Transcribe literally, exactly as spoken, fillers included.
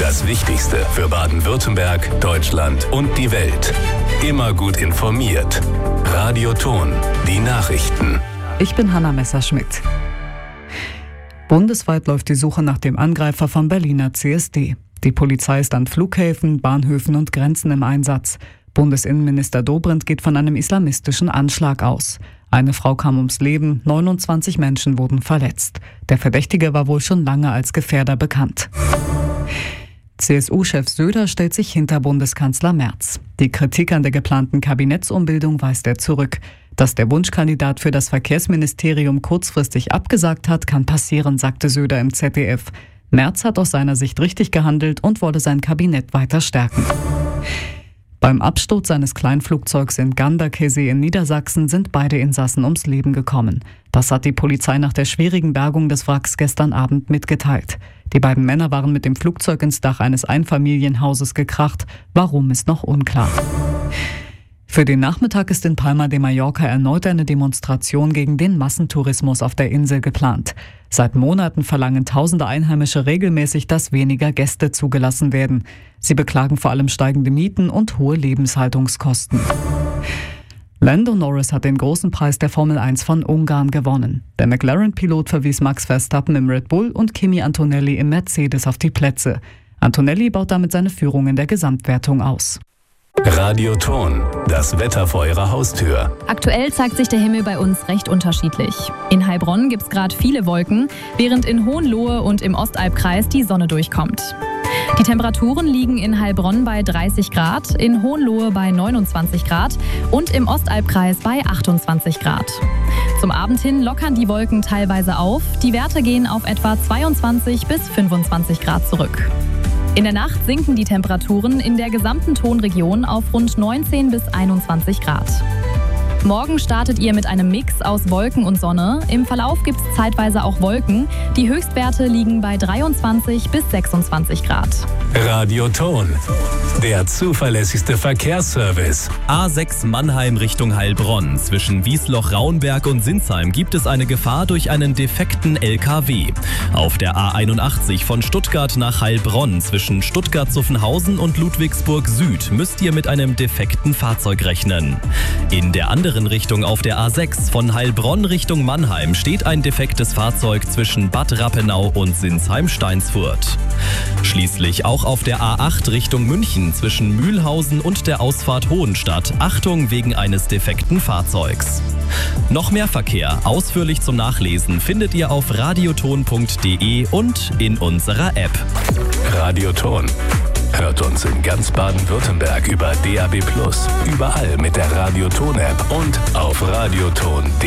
Das Wichtigste für Baden-Württemberg, Deutschland und die Welt. Immer gut informiert. Radio Ton, die Nachrichten. Ich bin Hanna Messerschmidt. Bundesweit läuft die Suche nach dem Angreifer vom Berliner C S D. Die Polizei ist an Flughäfen, Bahnhöfen und Grenzen im Einsatz. Bundesinnenminister Dobrindt geht von einem islamistischen Anschlag aus. Eine Frau kam ums Leben, neunundzwanzig Menschen wurden verletzt. Der Verdächtige war wohl schon lange als Gefährder bekannt. C S U-Chef Söder stellt sich hinter Bundeskanzler Merz. Die Kritik an der geplanten Kabinettsumbildung weist er zurück. Dass der Wunschkandidat für das Verkehrsministerium kurzfristig abgesagt hat, kann passieren, sagte Söder im Z D F. Merz hat aus seiner Sicht richtig gehandelt und wolle sein Kabinett weiter stärken. Beim Absturz eines Kleinflugzeugs in Ganderkesee in Niedersachsen sind beide Insassen ums Leben gekommen. Das hat die Polizei nach der schwierigen Bergung des Wracks gestern Abend mitgeteilt. Die beiden Männer waren mit dem Flugzeug ins Dach eines Einfamilienhauses gekracht. Warum, ist noch unklar. Für den Nachmittag ist in Palma de Mallorca erneut eine Demonstration gegen den Massentourismus auf der Insel geplant. Seit Monaten verlangen tausende Einheimische regelmäßig, dass weniger Gäste zugelassen werden. Sie beklagen vor allem steigende Mieten und hohe Lebenshaltungskosten. Lando Norris hat den großen Preis der Formel eins von Ungarn gewonnen. Der McLaren-Pilot verwies Max Verstappen im Red Bull und Kimi Antonelli im Mercedes auf die Plätze. Antonelli baut damit seine Führung in der Gesamtwertung aus. Radio Ton, das Wetter vor Ihrer Haustür. Aktuell zeigt sich der Himmel bei uns recht unterschiedlich. In Heilbronn gibt es gerade viele Wolken, während in Hohenlohe und im Ostalbkreis die Sonne durchkommt. Die Temperaturen liegen in Heilbronn bei dreißig Grad, in Hohenlohe bei neunundzwanzig Grad und im Ostalbkreis bei achtundzwanzig Grad. Zum Abend hin lockern die Wolken teilweise auf. Die Werte gehen auf etwa zweiundzwanzig bis fünfundzwanzig Grad zurück. In der Nacht sinken die Temperaturen in der gesamten Tonregion auf rund neunzehn bis einundzwanzig Grad. Morgen startet ihr mit einem Mix aus Wolken und Sonne. Im Verlauf gibt es zeitweise auch Wolken. Die Höchstwerte liegen bei dreiundzwanzig bis sechsundzwanzig Grad. Radio Ton, der zuverlässigste Verkehrsservice. A sechs Mannheim Richtung Heilbronn. Zwischen Wiesloch-Raunberg und Sinsheim gibt es eine Gefahr durch einen defekten L K W. Auf der A einundachtzig von Stuttgart nach Heilbronn zwischen Stuttgart-Zuffenhausen und Ludwigsburg Süd müsst ihr mit einem defekten Fahrzeug rechnen. In der anderen Richtung auf der A sechs von Heilbronn Richtung Mannheim steht ein defektes Fahrzeug zwischen Bad Rappenau und Sinsheim-Steinsfurt. Schließlich auch auf der A acht Richtung München zwischen Mühlhausen und der Ausfahrt Hohenstadt. Achtung wegen eines defekten Fahrzeugs. Noch mehr Verkehr, ausführlich zum Nachlesen, findet ihr auf radioton punkt de und in unserer App. Radio Ton. Hört uns in ganz Baden-Württemberg über D A B plus, überall mit der Radio Ton App und auf radioton punkt de.